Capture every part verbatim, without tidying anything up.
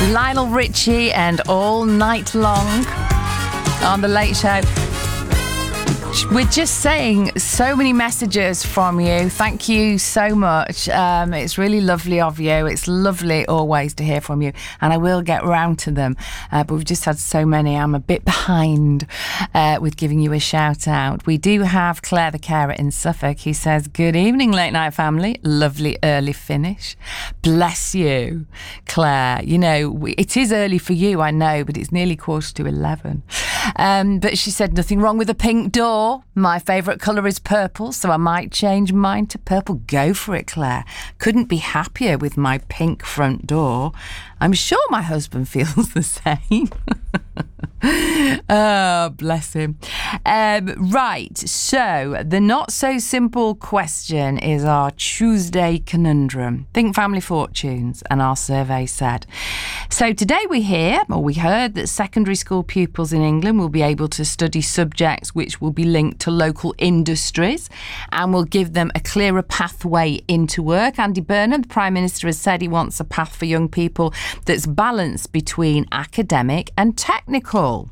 Lionel Richie and All Night Long on The Late Show. We're just saying so many messages from you. Thank you so much. Um, it's really lovely of you. It's lovely always to hear from you. And I will get round to them. Uh, but we've just had so many. I'm a bit behind uh, with giving you a shout out. We do have Claire the carer in Suffolk who says, good evening, Late Night family. Lovely early finish. Bless you, Claire. You know, it is early for you, I know, but it's nearly quarter to eleven. Um, but she said, nothing wrong with a pink door. My favourite colour is purple, so I might change mine to purple. Go for it, Claire. Couldn't be happier with my pink front door. I'm sure my husband feels the same. Oh, bless him. Um, right, so the not so simple question is our Tuesday conundrum. Think family fortunes, and our survey said. So today we hear, or we heard, that secondary school pupils in England will be able to study subjects which will be linked to local industries and will give them a clearer pathway into work. Andy Burnham, the Prime Minister, has said he wants a path for young people that's balanced between academic and technical.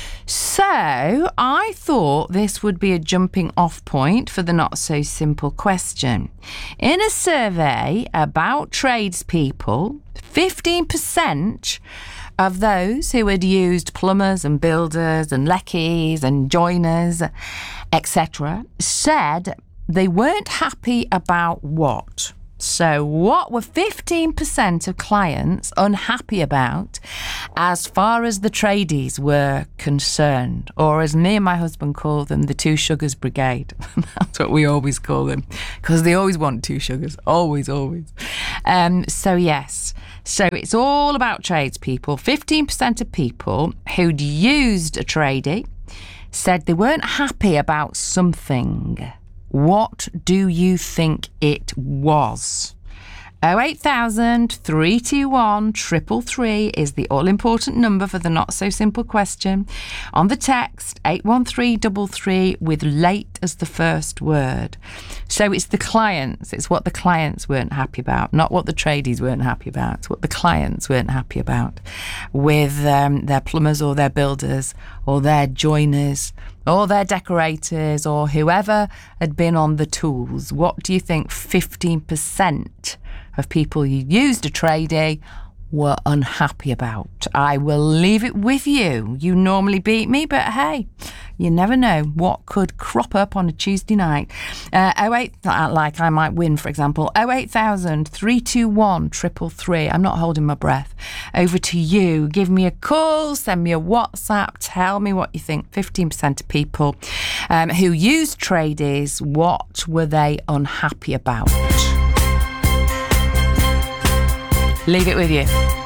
So I thought this would be a jumping off point for the not so simple question. In a survey about tradespeople, fifteen percent of those who had used plumbers and builders and leckies and joiners, et cetera, said they weren't happy about what? So what were fifteen percent of clients unhappy about as far as the tradies were concerned? Or as me and my husband call them, the two sugars brigade. That's what we always call them, because they always want two sugars. Always, always. Um, so yes, so it's all about tradespeople. fifteen percent of people who'd used a tradie said they weren't happy about something. What do you think it was? oh eight thousand, three two one, three three three is the all-important number for the not-so-simple question. On the text, eight one three three three with late as the first word. So it's the clients. It's what the clients weren't happy about, not what the tradies weren't happy about. It's what the clients weren't happy about with um, their plumbers or their builders or their joiners or their decorators or whoever had been on the tools. What do you think fifteen percent of people who used a tradie were unhappy about? I will leave it with you. You normally beat me, but hey, you never know what could crop up on a Tuesday night. Uh, oh eight, like I might win, for example. oh eight thousand, three two one, three three three. I'm not holding my breath. Over to you. Give me a call, send me a WhatsApp, tell me what you think. fifteen percent of people um, who used tradies, what were they unhappy about? Leave it with you.